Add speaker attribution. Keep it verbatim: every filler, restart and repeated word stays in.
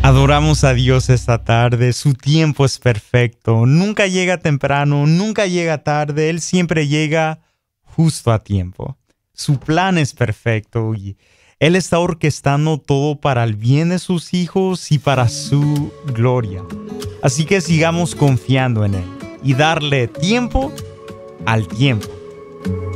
Speaker 1: Adoramos a Dios esta tarde, su tiempo es perfecto, nunca llega temprano, nunca llega tarde, Él siempre llega justo a tiempo. Su plan es perfecto y Él está orquestando todo para el bien de sus hijos y para su gloria. Así que sigamos confiando en Él y darle tiempo al tiempo.